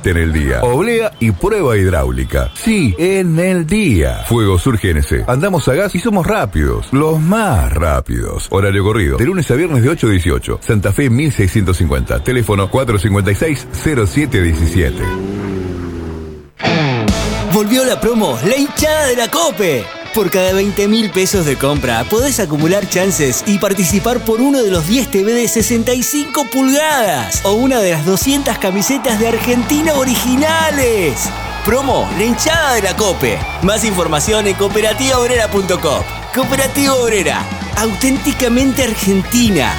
Quedaste en el día. Oblea y prueba hidráulica. Sí, en el día. Fuegos GNC. Andamos a gas y somos rápidos. Los más rápidos. Horario corrido. De lunes a viernes de 8 a 18. Santa Fe 1650. Teléfono 456-0717. Volvió la promo, la hinchada de la COPE. Por cada 20.000 pesos de compra podés acumular chances y participar por uno de los 10 TV de 65 pulgadas o una de las 200 camisetas de Argentina originales. Promo, la hinchada de la COPE. Más información en cooperativaobrera.com. Cooperativa Obrera, auténticamente argentina.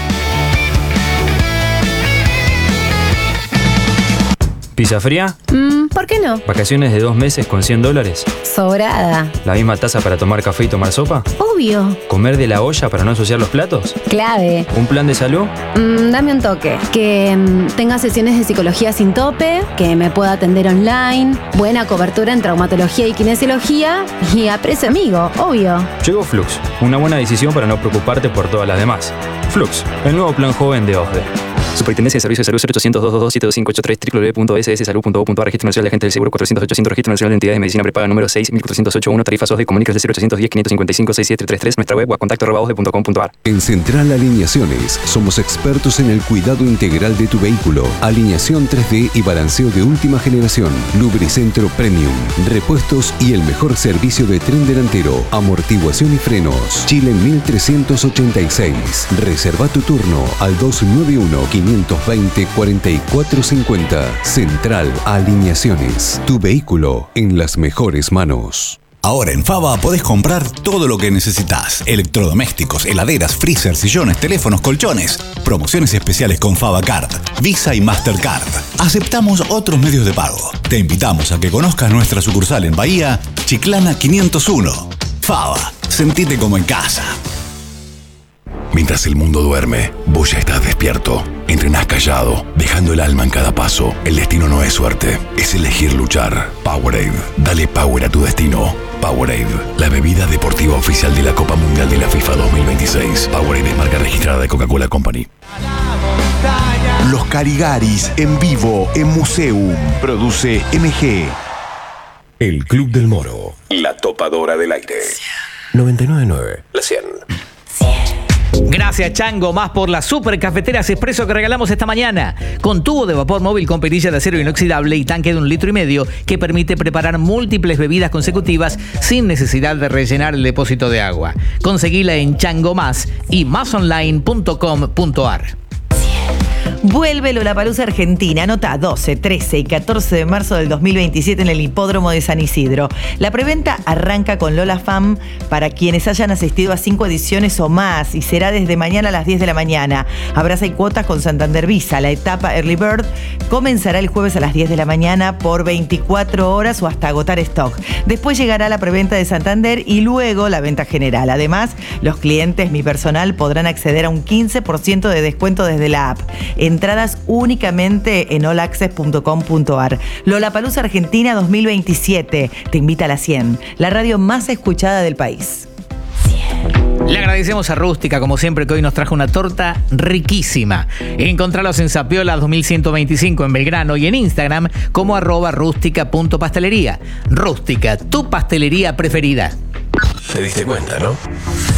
¿Pizza fría? ¿Por qué no? ¿Vacaciones de 2 meses con $100? Sobrada. ¿La misma taza para tomar café y tomar sopa? Obvio. ¿Comer de la olla para no ensuciar los platos? Clave. ¿Un plan de salud? Dame un toque. Que tenga sesiones de psicología sin tope, que me pueda atender online, buena cobertura en traumatología y kinesiología y a precio amigo, obvio. Llegó Flux, una buena decisión para no preocuparte por todas las demás. Flux, el nuevo plan joven de OSDE. Superintendencia de Servicios de Salud 0800-222-7583 www.sssalud.gov.ar. Registro Nacional de Agentes del Seguro 400-800. Registro Nacional de Entidades de Medicina Prepaga número 6.408.1. Tarifas OSDE. Comunícase al 0810-555-6733. Nuestra web o a contacto@osde.com.ar. En Central Alineaciones somos expertos en el cuidado integral de tu vehículo. Alineación 3D y balanceo de última generación. Lubricentro Premium. Repuestos y el mejor servicio de tren delantero. Amortiguación y frenos. Chile 1386. Reserva tu turno al 291-520-4450. Central Alineaciones. Tu vehículo en las mejores manos. Ahora en Fava podés comprar todo lo que necesitas. Electrodomésticos, heladeras, freezer, sillones, teléfonos, colchones. Promociones especiales con Fava Card, Visa y Mastercard. Aceptamos otros medios de pago. Te invitamos a que conozcas nuestra sucursal en Bahía, Chiclana 501. Fava, sentite como en casa. Mientras el mundo duerme, vos ya estás despierto. Entrenás callado, dejando el alma en cada paso. El destino no es suerte, es elegir luchar. Powerade, dale power a tu destino. Powerade, la bebida deportiva oficial de la Copa Mundial de la FIFA 2026. Powerade es marca registrada de Coca-Cola Company. Los Caligaris en vivo en Museum. Produce MG. El Club del Moro. La topadora del aire. 99.9. La 100. Gracias Chango Más por las super cafeteras expreso que regalamos esta mañana. Con tubo de vapor móvil con perilla de acero inoxidable y tanque de 1,5 litros que permite preparar múltiples bebidas consecutivas sin necesidad de rellenar el depósito de agua. Conseguila en Chango Más y másonline.com.ar. Vuelve Lollapalooza Argentina. Anota 12, 13 y 14 de marzo del 2027 en el Hipódromo de San Isidro. La preventa arranca con Lola Fam para quienes hayan asistido a 5 ediciones o más y será desde mañana a las 10 de la mañana. Habrá 6 cuotas con Santander Visa. La etapa Early Bird comenzará el jueves a las 10 de la mañana por 24 horas o hasta agotar stock. Después llegará la preventa de Santander y luego la venta general. Además, los clientes Mi Personal podrán acceder a un 15% de descuento desde la app. Entradas únicamente en allaccess.com.ar. Lollapalooza Argentina 2027. Te invita a la 100, la radio más escuchada del país. Le agradecemos a Rústica, como siempre, que hoy nos trajo una torta riquísima. Encontralos en Zapiola 2125 en Belgrano y en Instagram como @rustica.pastelería. Rústica, tu pastelería preferida. Te diste cuenta, ¿no?